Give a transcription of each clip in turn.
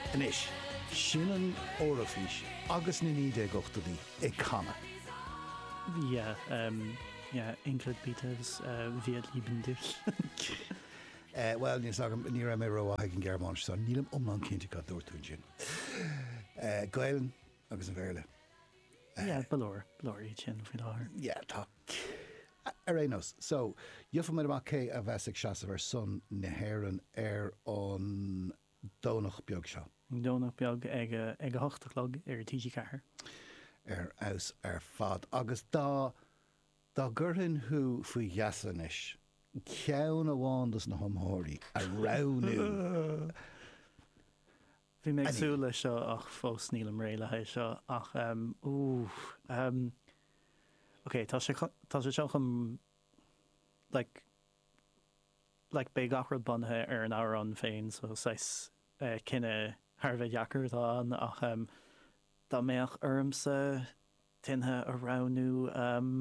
Inis, sin an órafís agus na níide gochtaí ag chana. Ja, Ingrid Peters, wir lieben dich. Well, ní ra mé roá ag an Germán sa nílam omlan cinnte cá dúirtún sin. Gailen agus an bhéle. Ja, balóir í sin fi láthir. Ja, tá. Arénos, so, diofa mé amach cé a bheits ag seasamh son na hÉireann an dónach beag seo. Dónach beag ag a 8:00 ar TG Cahir. Aus fad. Agus dá gurthain thu faoi gheasanis. Ceann amháin na thomtháirí a ranú. Bhí méid súla seo ach fós níl am réile seo ach okay, tá sé seo chum like bé gachrad bunthe ar an árán féin so sais cinenne Harbheith Jacker tá ach dá méach ormsa tithe a ranú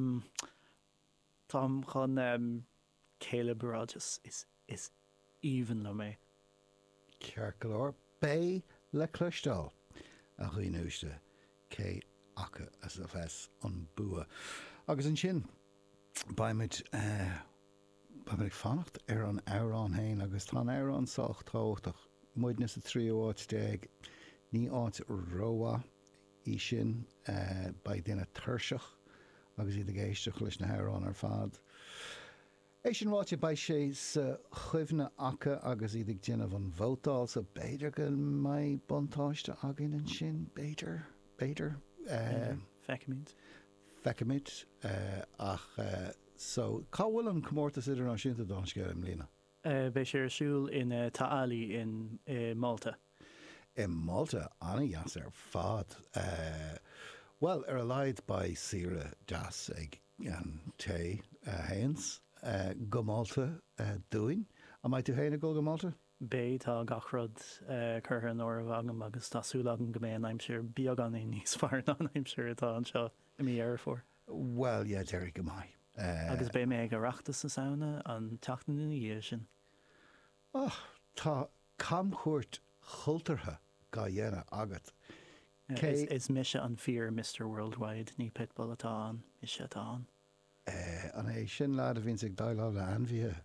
Tom chun Caleb Rogers is even le mé. Cearcalóir bé le cloistáil a chuoinúiste cé acha as a bheits an bua. Agus an sin baimid fannacht ar an árán hain agus tá árán sáchtáach muid na sa 3 áit ní áit róa í sin ba duine thuirseach agus iad a géisteach leis na árán ar fad. É sin ráte ba sé sa chuimhne acha agus iad ag déanamh an bhótáil sa béidir go mai bontáiste agin an sin béidir Fecamid ach so cáhfuil an comórtas idirnáisiúnta dánscéil im lína? Bé sé siúil in Táalaí in Malta. In Malta anna dheas ar fad. Well, ar a leid ba sire deas ag an té héans go Malta dúin. A mai tú héna go Malta? Bé tá gachrod chutha an óra bhagam agus tásúlagan go méon aimsir beagán níos fear an aimsir atá an seo i mí ar fór. Well, yeah, Derry go mai. Agus bé mé ag reachtas sa saona an teachtain in dhé sin. Tá camchuirt chultartha ga dhéana agat. Is mise an fear Mr. Worldwide ní pitbull atá an, mise atá an. An é sin lád a bhín ag dáilá le anmhíthe?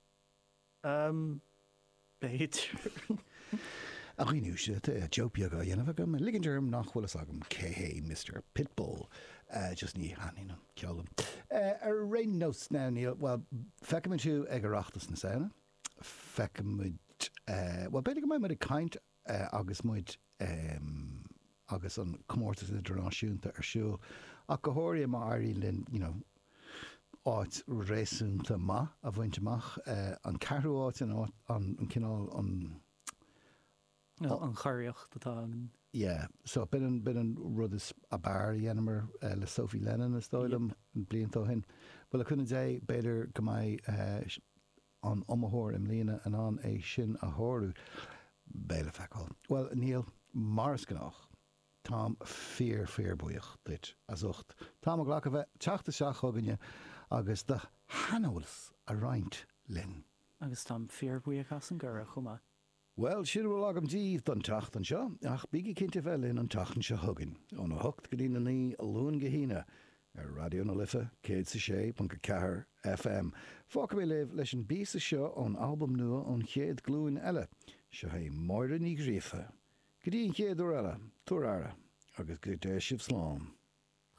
Béidir. A chuoinúiste Jopiaga ga dhéanamh go me ligindirm nachhfuil agam cé Mr. Pitbull just ní haín an ceollam. Ar réon nós ná níl, well, fecamid tú ag reachtas na saona. Fecamid, well, beidir go mé a caint agus muid agus an comórtas idirnáisiúnta ar siúil. A go háirí má airí linn, áit réasúnta ma a bhaintteach an carú áit an cinál an choiriocht atá. Yeah, so bin an rud is a bar dhéanamar le Sophie Lennon is dóilm bliantó hin. Well, a chuna dé beidir go mai an omthóir im líana an é sin a thóirú béle feicáil. Well, Níl, maras gannách, tám fear buíoch dit as ucht. Tám a ghlacha bheith teachta seach thuganne agus de hanólas a roint linn. Agus tám fear buíoch as an gura chuma. Well, siad bhfuil agam díomh don teachtan seo, ach bíigi cinnte bheith linn an teachtan seo thugann. Ón a thucht go dtína ní a lún go híine ar Radio na Lifa, 106.4 FM. Fáca mé léh leis an bísa seo ón albumm nua ón chéad glúin eile, seo é Máire ní Ghríofa. Go dtíon chéad uair eile, túr ara, agus go dté sibh slán.